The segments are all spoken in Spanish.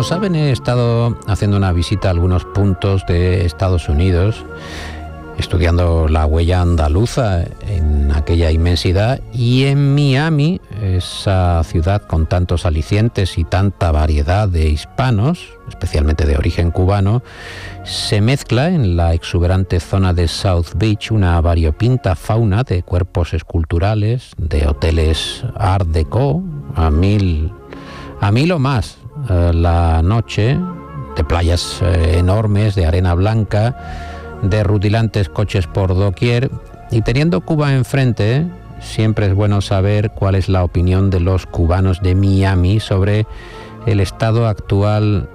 saben, he estado haciendo una visita a algunos puntos de Estados Unidos, estudiando la huella andaluza en aquella inmensidad, y en Miami, esa ciudad con tantos alicientes y tanta variedad de hispanos, especialmente de origen cubano, se mezcla en la exuberante zona de South Beach una variopinta fauna de cuerpos esculturales, de hoteles Art Deco, a mil o más la noche, de playas enormes, de arena blanca, de rutilantes coches por doquier. Y teniendo Cuba enfrente, siempre es bueno saber cuál es la opinión de los cubanos de Miami sobre el estado actual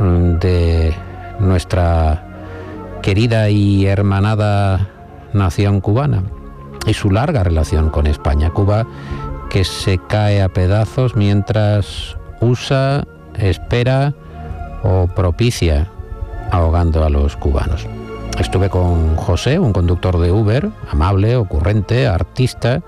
de nuestra querida y hermanada nación cubana y su larga relación con España. Cuba que se cae a pedazos mientras usa, espera o propicia ahogando a los cubanos. Estuve con José, un conductor de Uber, amable, ocurrente, artista,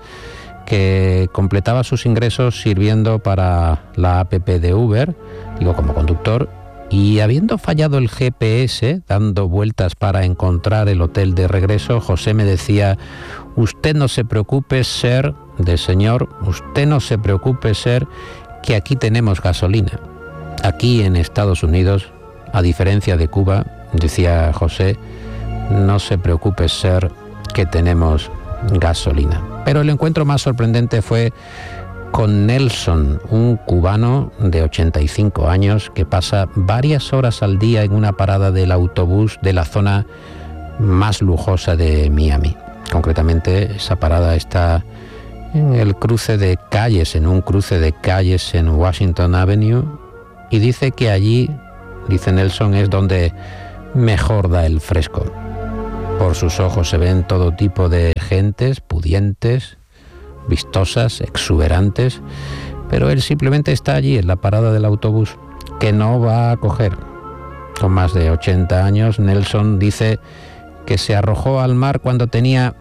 que completaba sus ingresos sirviendo para la app de Uber, digo como conductor, y habiendo fallado el GPS, dando vueltas para encontrar el hotel de regreso, José me decía: usted no se preocupe, ser de señor, usted no se preocupe, ser, que aquí tenemos gasolina. Aquí en Estados Unidos, a diferencia de Cuba, decía José, no se preocupe, ser, que tenemos gasolina. Pero el encuentro más sorprendente fue con Nelson, un cubano de 85 años que pasa varias horas al día en una parada del autobús de la zona más lujosa de Miami. Concretamente, esa parada está en el cruce de calles, en un cruce de calles en Washington Avenue, y dice que allí, dice Nelson, es donde mejor da el fresco. Por sus ojos se ven todo tipo de gentes, pudientes, vistosas, exuberantes, pero él simplemente está allí en la parada del autobús que no va a coger. Con más de 80 años, Nelson dice que se arrojó al mar cuando tenía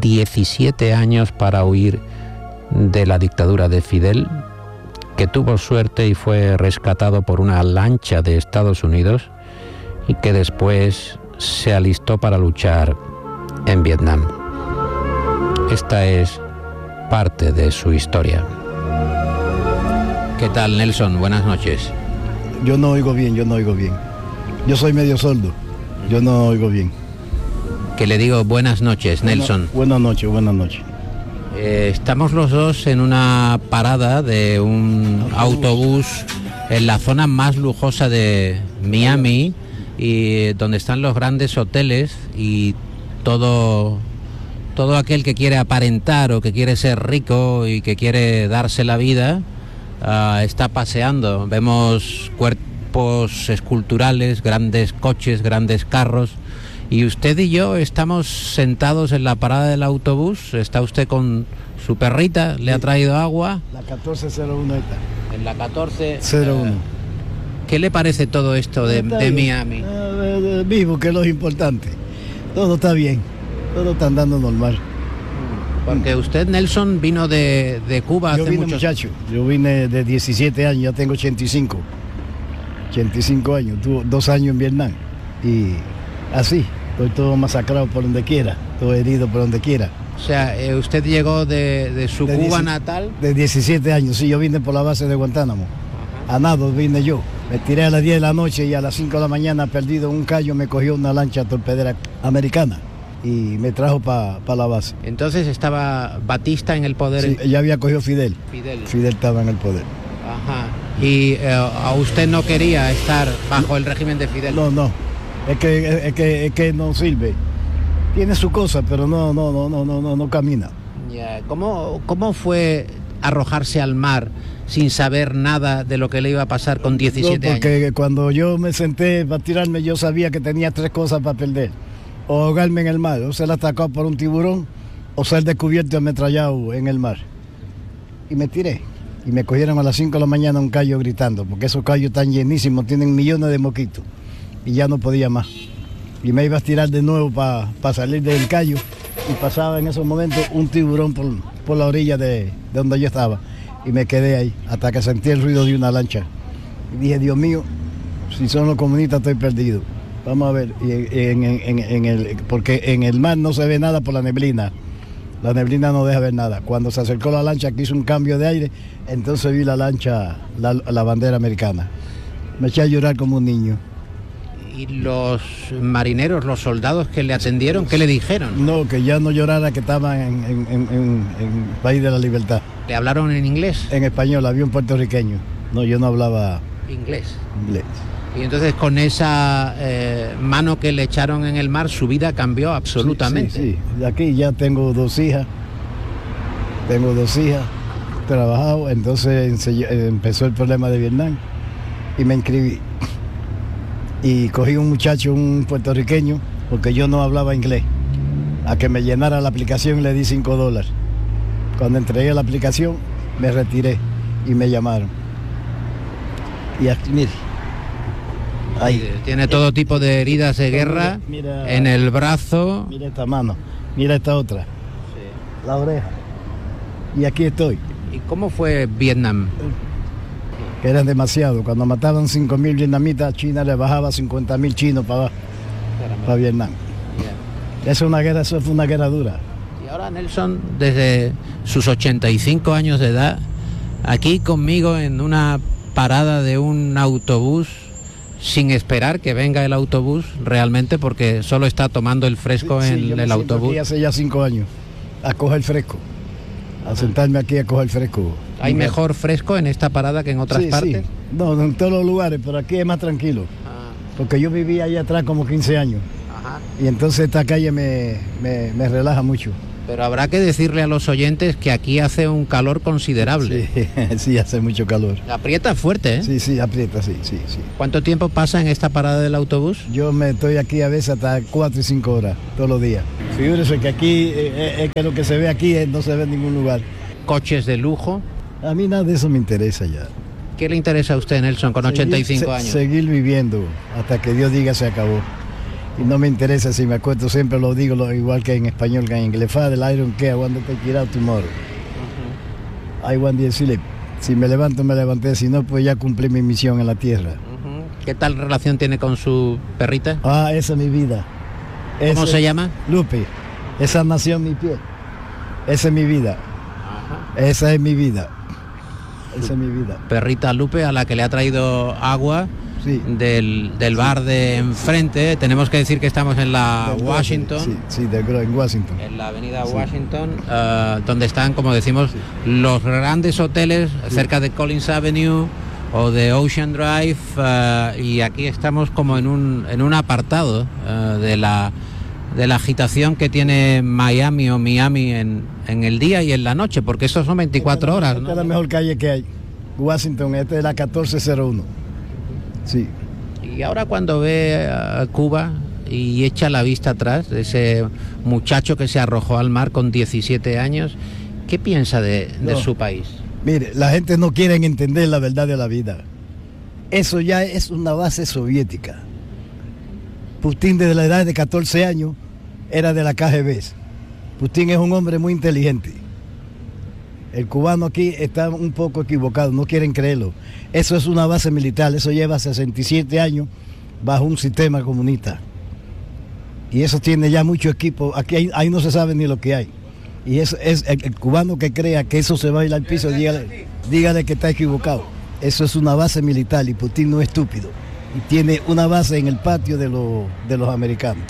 17 años para huir de la dictadura de Fidel, que tuvo suerte y fue rescatado por una lancha de Estados Unidos y que después se alistó para luchar en Vietnam. Esta es parte de su historia. ¿Qué tal, Nelson? Buenas noches. Yo no oigo bien. Yo soy medio sordo. Yo no oigo bien. Que le digo buenas noches, Nelson. Buenas noches. Estamos los dos en una parada de un autobús en la zona más lujosa de Miami, y donde están los grandes hoteles, y todo aquel que quiere aparentar o que quiere ser rico y que quiere darse la vida está paseando. Vemos cuerpos esculturales, grandes coches, grandes carros, y usted y yo estamos sentados en la parada del autobús. Está usted con su perrita, le ha traído agua. La 1401 está. En la 1401. ¿Qué le parece todo esto de Miami? Vivo, que es lo importante. Todo está bien, todo está andando normal. Porque usted, Nelson, vino de Cuba hace muchos años. Yo vine de 17 años, ya tengo 85 años, tuve 2 años en Vietnam. Y así, estoy todo masacrado por donde quiera, todo herido por donde quiera. O sea, ¿usted llegó de su Cuba natal? De 17 años, sí, yo vine por la base de Guantánamo. A nado vine yo. Me tiré a las 10 de la noche y a las 5 de la mañana, perdido en un callo, me cogió una lancha torpedera americana y me trajo para la base. Entonces estaba Batista en el poder. Sí, ya había cogido Fidel. Fidel estaba en el poder. Ajá. ¿Y a usted no quería estar bajo el régimen de Fidel? No. Es que no sirve. Tiene su cosa, pero no camina. Yeah. ¿Cómo fue arrojarse al mar sin saber nada de lo que le iba a pasar con 17 años? Porque cuando yo me senté para tirarme, yo sabía que tenía 3 cosas para perder: o ahogarme en el mar, o ser atacado por un tiburón, o ser descubierto y ametrallado en el mar. Y me tiré. Y me cogieron a las 5 de la mañana un callo gritando, porque esos callos están llenísimos, tienen millones de mosquitos. Y ya no podía más. Y me iba a tirar de nuevo para salir del callo. Y pasaba en esos momentos un tiburón por la orilla de donde yo estaba. Y me quedé ahí hasta que sentí el ruido de una lancha. Y dije, Dios mío, Si son los comunistas estoy perdido. Vamos a ver, porque en el mar no se ve nada por la neblina. La neblina no deja ver nada. Cuando se acercó la lancha, que hizo un cambio de aire, entonces vi la lancha, la bandera americana. Me eché a llorar como un niño. ¿Y los marineros, los soldados que le atendieron, qué le dijeron? No, que ya no llorara, que estaban en el país de la libertad. ¿Le hablaron en inglés? En español, había un puertorriqueño. No, yo no hablaba inglés. Inglés. Y entonces con esa mano que le echaron en el mar, su vida cambió absolutamente. Sí. De aquí ya tengo dos hijas. Trabajado, entonces empezó el problema de Vietnam y me inscribí. Y cogí un muchacho, un puertorriqueño, porque yo no hablaba inglés, a que me llenara la aplicación y le di $5. Cuando entregué la aplicación, me retiré y me llamaron. Y aquí, mire. Ahí. Tiene todo tipo de heridas de guerra, mira, en el brazo. Mira esta mano, mira esta otra, sí. La oreja. Y aquí estoy. ¿Y cómo fue Vietnam? Que eran demasiado. Cuando mataban 5.000 vietnamitas, China le bajaba 50.000 chinos para Vietnam. Yeah. Eso fue una guerra dura. Y ahora Nelson, desde sus 85 años de edad, aquí conmigo en una parada de un autobús, sin esperar que venga el autobús realmente, porque solo está tomando el fresco en el autobús. Aquí hace ya 5 años a coger fresco, a sentarme aquí a coger fresco. ¿Hay mejor fresco en esta parada que en otras partes? Sí. No, en todos los lugares, pero aquí es más tranquilo. Porque yo vivía allá atrás como 15 años. Ajá. Y entonces esta calle me relaja mucho. Pero habrá que decirle a los oyentes que aquí hace un calor considerable. Sí, hace mucho calor. Aprieta fuerte, ¿eh? Sí, aprieta, sí. ¿Cuánto tiempo pasa en esta parada del autobús? Yo me estoy aquí a veces hasta 4 y 5 horas, todos los días. Figúrese que aquí, es que lo que se ve aquí no se ve en ningún lugar. ¿Coches de lujo? A mí nada de eso me interesa ya. ¿Qué le interesa a usted, Nelson, con 85 años? Seguir viviendo hasta que Dios diga se acabó. Y no me interesa si me acuesto, siempre lo digo igual que en español que en inglés. Father, I don't care, I want to take it out tomorrow. I want to sleep. Si me levanto, me levanté, si no, pues ya cumplí mi misión en la tierra. ¿Qué tal relación tiene con su perrita? Esa es mi vida. ¿Cómo se llama? Lupe. Esa nació en mi piel. Esa es mi vida. Esa es mi vida. Esa es mi vida. Perrita Lupe, a la que le ha traído agua. Sí. Del bar de enfrente. Tenemos que decir que estamos en la Washington. En Washington. En la avenida Washington, donde están, como decimos, los grandes hoteles cerca de Collins Avenue o de Ocean Drive, y aquí estamos como en un apartado de la agitación que tiene Miami o Miami en el día y en la noche, porque estos son 24 horas, ¿no? Esta es la mejor calle que hay. Washington, esta es la 1401. Sí. Y ahora cuando ve a Cuba y echa la vista atrás de ese muchacho que se arrojó al mar con 17 años, ¿qué piensa de su país? Mire, la gente no quiere entender la verdad de la vida. Eso ya es una base soviética. Putin desde la edad de 14 años era de la KGB. Putin es un hombre muy inteligente. El cubano aquí está un poco equivocado, no quieren creerlo. Eso es una base militar, eso lleva 67 años bajo un sistema comunista. Y eso tiene ya mucho equipo, aquí ahí no se sabe ni lo que hay. Y eso es el cubano que crea que eso se va a ir al piso, dígale que está equivocado. Eso es una base militar y Putin no es estúpido. Y tiene una base en el patio de los americanos.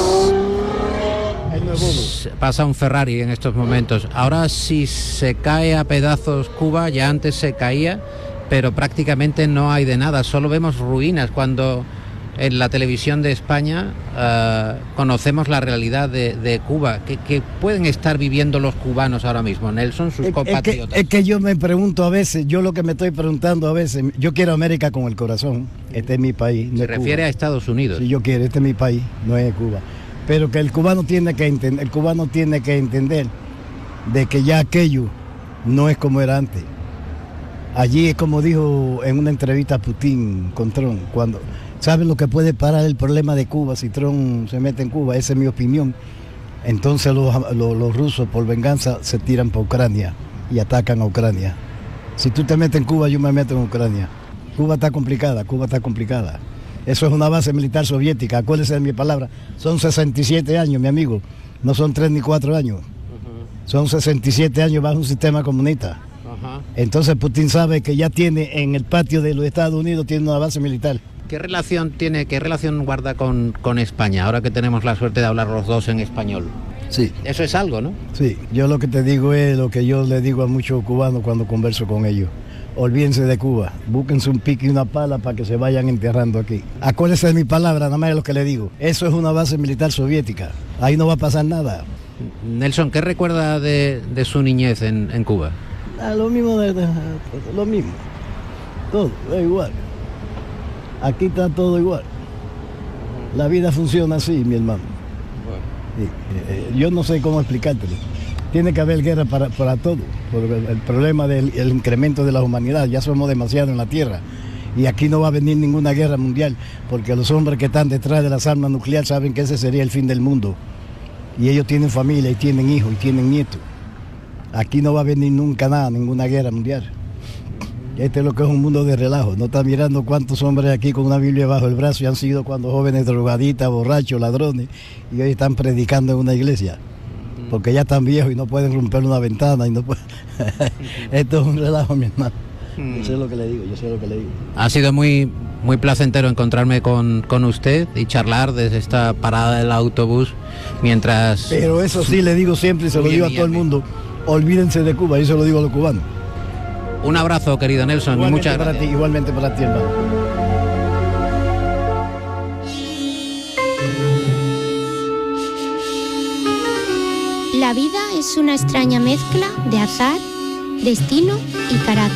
Pasa un Ferrari en estos momentos. Ahora si se cae a pedazos Cuba, ya antes se caía, pero prácticamente no hay de nada, solo vemos ruinas cuando en la televisión de España conocemos la realidad de Cuba. ¿Qué pueden estar viviendo los cubanos ahora mismo, Nelson, sus compatriotas? Es que yo me pregunto a veces, yo lo que me estoy preguntando a veces, yo quiero América con el corazón, este es mi país. No se refiere a Estados Unidos. Si yo quiero, este es mi país, no es Cuba. Pero que el cubano tiene que entender de que ya aquello no es como era antes. Allí es como dijo en una entrevista Putin con Trump, cuando ¿saben lo que puede parar el problema de Cuba si Trump se mete en Cuba? Esa es mi opinión. Entonces los rusos por venganza se tiran para Ucrania y atacan a Ucrania. Si tú te metes en Cuba, yo me meto en Ucrania. Cuba está complicada. Eso es una base militar soviética, acuérdese de mi palabra. Son 67 años, mi amigo, no son 3 ni 4 años. Son 67 años bajo un sistema comunista. Entonces Putin sabe que ya tiene en el patio de los Estados Unidos, tiene una base militar. ¿Qué relación guarda con España, ahora que tenemos la suerte de hablar los dos en español? Sí. Eso es algo, ¿no? Sí, yo lo que te digo es lo que yo le digo a muchos cubanos cuando converso con ellos. Olvídense de Cuba, búsquense un pique y una pala para que se vayan enterrando aquí. Acuérdense de mi palabra, nada más es lo que le digo. Eso es una base militar soviética, ahí no va a pasar nada. Nelson, ¿qué recuerda de su niñez en Cuba? Lo mismo, lo mismo, todo, es igual. Aquí está todo igual. La vida funciona así, mi hermano. Yo no sé cómo explicártelo. Tiene que haber guerra para todo, porque el problema del incremento de la humanidad, ya somos demasiado en la Tierra. Y aquí no va a venir ninguna guerra mundial, porque los hombres que están detrás de las armas nucleares saben que ese sería el fin del mundo. Y ellos tienen familia, y tienen hijos, y tienen nietos. Aquí no va a venir nunca nada, ninguna guerra mundial. Este es lo que es un mundo de relajo. No está mirando cuántos hombres aquí con una Biblia bajo el brazo y han sido cuando jóvenes drogaditas, borrachos, ladrones, y hoy están predicando en una iglesia. Porque ya están viejos y no pueden romper una ventana y no pueden... Esto es un relajo, mi hermano. Yo sé lo que le digo. Ha sido muy placentero encontrarme con usted y charlar desde esta parada del autobús mientras... Pero eso sí le digo siempre y se lo digo a todo el mundo, olvídense de Cuba, y se lo digo a los cubanos. Un abrazo, querido Nelson, igualmente muchas gracias. Para ti, igualmente para ti, hermano. La vida es una extraña mezcla de azar, destino y carácter.